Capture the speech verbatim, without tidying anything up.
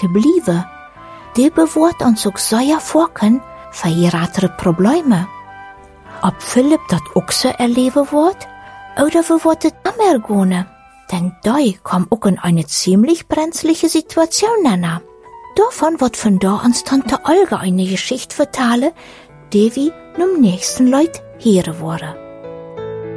te blieven. Die bewoort ons ook sehr vorken für ihre Probleme. Ob Philipp dat ook so erleben wird, oder wie wird es immer gehen? Denn da kam auch in eine ziemlich brenzliche Situation nana. Davon wird von da uns Tante Olga eine Geschichte vertellen, die wir nun nächsten Leut hören wollen.